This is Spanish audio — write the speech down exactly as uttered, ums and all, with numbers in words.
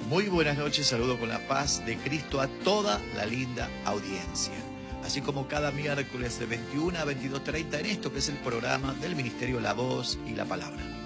Muy buenas noches, saludo con la paz de Cristo a toda la linda audiencia. Así como cada miércoles de veintiuna a veintidós treinta en esto que es el programa del Ministerio La Voz y la Palabra.